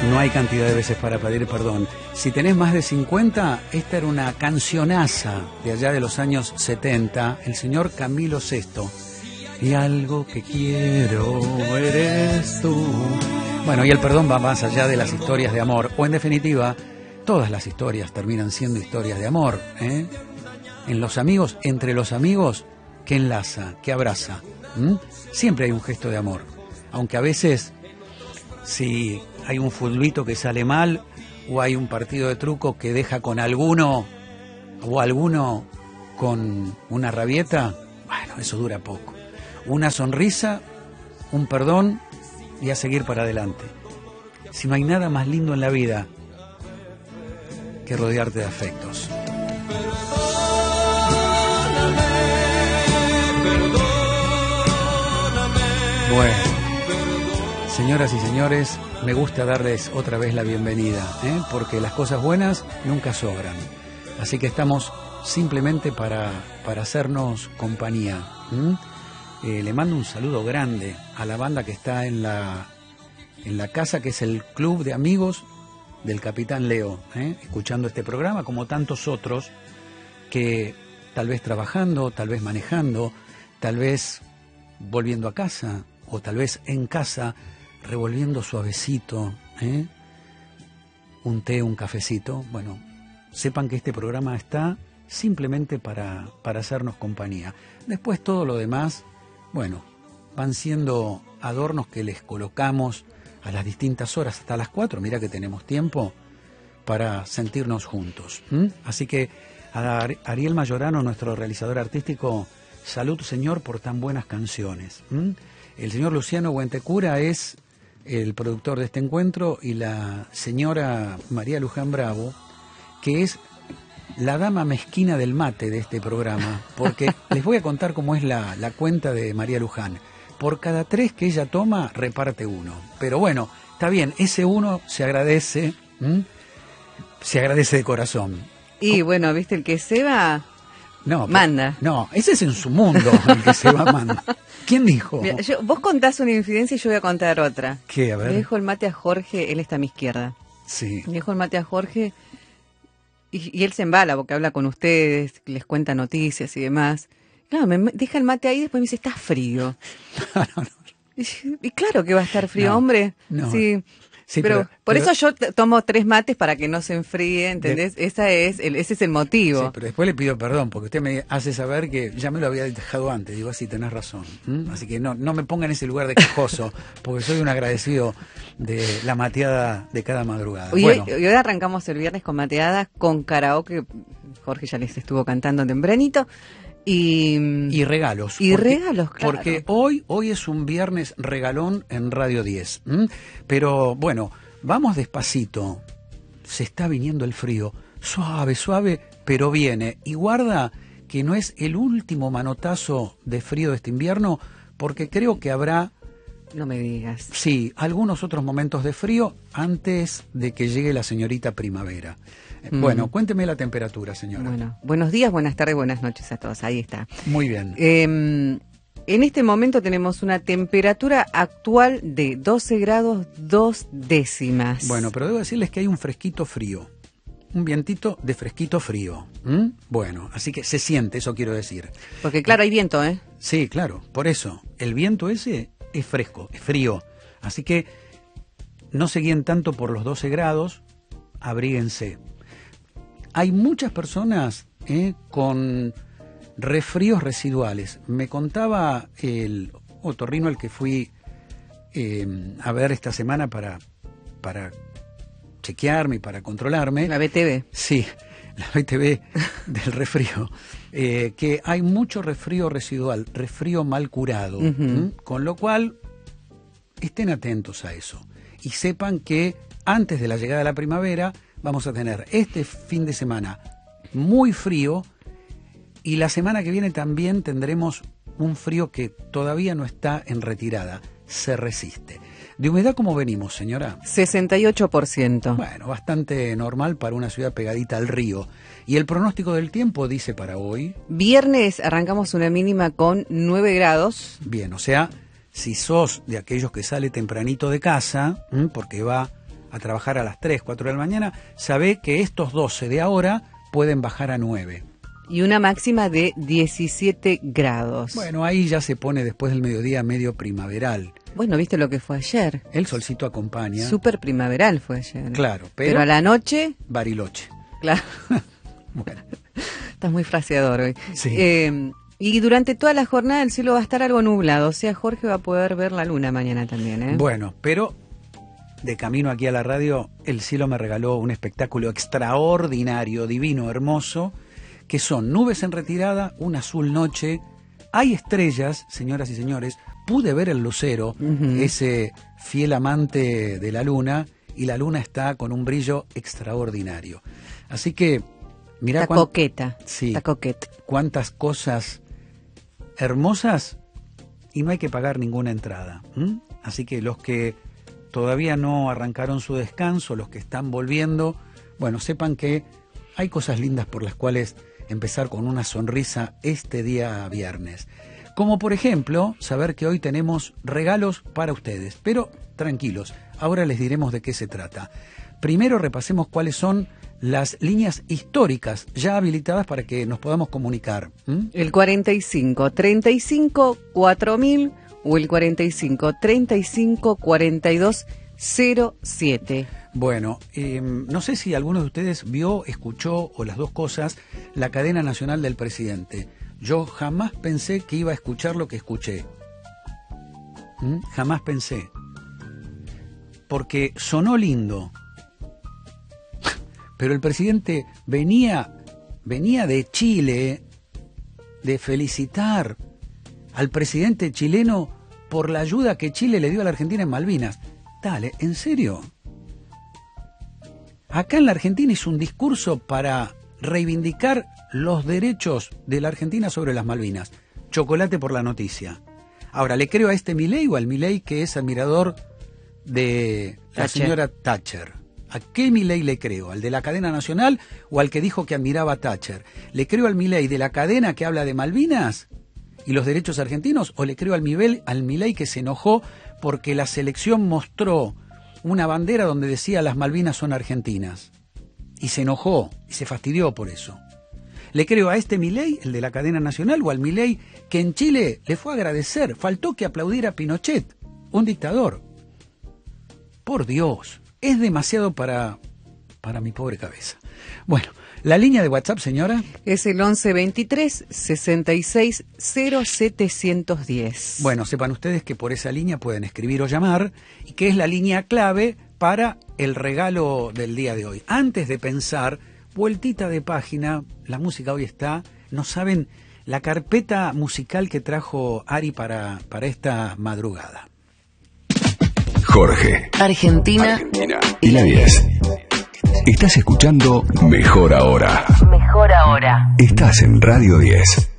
No hay cantidad de veces para pedir perdón. Si tenés más de 50, esta era una cancionaza de allá de los años 70, el señor Camilo Sesto. Y algo que quiero eres tú. Bueno, y el perdón va más allá de las historias de amor, o en definitiva, todas las historias terminan siendo historias de amor, ¿eh? En los amigos, entre los amigos, que enlaza, que abraza. Siempre hay un gesto de amor, aunque a veces, si hay un futbolito que sale mal, o hay un partido de truco que deja con alguno, o alguno con una rabieta, bueno, eso dura poco. Una sonrisa, un perdón y a seguir para adelante. Si no hay nada más lindo en la vida que rodearte de afectos. Bueno, señoras y señores, me gusta darles otra vez la bienvenida, porque las cosas buenas nunca sobran. Así que estamos simplemente para hacernos compañía. Le mando un saludo grande a la banda que está en la casa, que es el Club de Amigos del Capitán Leo, escuchando este programa, como tantos otros, que tal vez trabajando, tal vez manejando, tal vez volviendo a casa, o tal vez en casa, revolviendo suavecito, un té, un cafecito. Bueno, sepan que este programa está simplemente para hacernos compañía. Después todo lo demás, bueno, van siendo adornos que les colocamos a las distintas horas, hasta las 4, mira que tenemos tiempo para sentirnos juntos. Así que a Ariel Mayorano, nuestro realizador artístico, salud, señor, por tan buenas canciones. El señor Luciano Buentecura es el productor de este encuentro, y la señora María Luján Bravo, que es la dama mezquina del mate de este programa, porque les voy a contar cómo es la cuenta de María Luján. Por cada 3 que ella toma, reparte 1. Pero bueno, está bien, ese 1 se agradece, se agradece de corazón. Y bueno, viste, el que se va, no, manda. No, ese es en su mundo, el que se va manda. ¿Quién dijo? Mira, vos contás una infidencia y yo voy a contar otra. ¿Qué? A ver. Le dejo el mate a Jorge, él está a mi izquierda. Sí. Le dejo el mate a Jorge y él se embala porque habla con ustedes, les cuenta noticias y demás. Claro, me deja el mate ahí y después me dice, está frío. No. Y claro que va a estar frío, hombre. No. Sí. Sí, pero por eso yo tomo 3 mates para que no se enfríe, ¿entendés? Ese es el motivo. Sí, pero después le pido perdón, porque usted me hace saber que ya me lo había dejado antes. Digo, así tenés razón. Así que no me ponga en ese lugar de quejoso, porque soy un agradecido de la mateada de cada madrugada. Y bueno. hoy arrancamos el viernes con mateadas, con karaoke. Jorge ya les estuvo cantando tempranito. Y regalos. Y regalos, claro. Porque hoy es un viernes regalón en Radio 10. Pero bueno, vamos despacito. Se está viniendo el frío. Suave, suave, pero viene. Y guarda que no es el último manotazo de frío de este invierno, porque creo que habrá... No me digas. Sí, algunos otros momentos de frío antes de que llegue la señorita primavera. Bueno, cuénteme la temperatura, señora. Bueno, buenos días, buenas tardes, buenas noches a todos. Ahí está. Muy bien. En este momento tenemos una temperatura actual de 12 grados 2 décimas. Bueno, pero debo decirles que hay un fresquito frío. Un vientito de fresquito frío. Bueno, así que se siente, eso quiero decir. Porque claro, hay viento, ¿eh? Sí, claro, por eso. El viento ese es fresco, es frío. Así que no se guíen tanto por los 12 grados, abríguense. Hay muchas personas con resfríos residuales. Me contaba el otorrino al que fui a ver esta semana para chequearme y para controlarme. La BTV. Sí, la BTV del resfrío. Que hay mucho resfrío residual, resfrío mal curado. Con lo cual, estén atentos a eso. Y sepan que antes de la llegada de la primavera vamos a tener este fin de semana muy frío, y la semana que viene también tendremos un frío que todavía no está en retirada, se resiste. ¿De humedad cómo venimos, señora? 68%. Bueno, bastante normal para una ciudad pegadita al río. ¿Y el pronóstico del tiempo dice para hoy? Viernes arrancamos una mínima con 9 grados. Bien, o sea, si sos de aquellos que sale tempranito de casa, porque va a trabajar a las 3, 4 de la mañana, sabe que estos 12 de ahora pueden bajar a 9. Y una máxima de 17 grados. Bueno, ahí ya se pone después del mediodía medio primaveral. Bueno, ¿viste lo que fue ayer? El solcito acompaña. Súper primaveral fue ayer. Claro, pero a la noche... Bariloche. Claro. Bueno. Estás muy fraseador hoy. Sí. Y durante toda la jornada el cielo va a estar algo nublado. O sea, Jorge va a poder ver la luna mañana también, ¿eh? Bueno, pero de camino aquí a la radio, el cielo me regaló un espectáculo extraordinario, divino, hermoso, que son nubes en retirada, un azul noche, hay estrellas, señoras y señores, pude ver el lucero, ese fiel amante de la luna, y la luna está con un brillo extraordinario. Así que, mirá está coqueta, sí, está coqueta. Cuántas cosas hermosas y no hay que pagar ninguna entrada. Así que los que todavía no arrancaron su descanso, los que están volviendo, bueno, sepan que hay cosas lindas por las cuales empezar con una sonrisa este día viernes. Como por ejemplo, saber que hoy tenemos regalos para ustedes. Pero tranquilos, ahora les diremos de qué se trata. Primero repasemos cuáles son las líneas históricas ya habilitadas para que nos podamos comunicar. El 45 35 4000 o el 45 35 42 07. Bueno, no sé si alguno de ustedes vio, escuchó o las dos cosas la cadena nacional del presidente. Yo jamás pensé que iba a escuchar lo que escuché. Jamás pensé. Porque sonó lindo. Pero el presidente venía de Chile de felicitar al presidente chileno por la ayuda que Chile le dio a la Argentina en Malvinas. Dale, ¿en serio? Acá en la Argentina hizo un discurso para reivindicar los derechos de la Argentina sobre las Malvinas. Chocolate por la noticia. Ahora, ¿le creo a este Milei o al Milei que es admirador de la señora Thatcher? ¿A qué Milei le creo? ¿Al de la cadena nacional o al que dijo que admiraba a Thatcher? ¿Le creo al Milei de la cadena que habla de Malvinas y los derechos argentinos? ¿O le creo al Milei que se enojó porque la selección mostró una bandera donde decía las Malvinas son argentinas? Y se enojó y se fastidió por eso. ¿Le creo a este Milei, el de la cadena nacional, o al Milei que en Chile le fue a agradecer? Faltó que aplaudiera a Pinochet, un dictador. Por Dios, es demasiado para mi pobre cabeza. Bueno, la línea de WhatsApp, señora. Es el 1123 66 0710. Bueno, sepan ustedes que por esa línea pueden escribir o llamar y que es la línea clave para el regalo del día de hoy. Antes de pensar, vueltita de página, la música hoy está, no saben la carpeta musical que trajo Ari para esta madrugada. Jorge, Argentina y la 10. Estás escuchando Mejor Ahora. Mejor Ahora. Estás en Radio 10.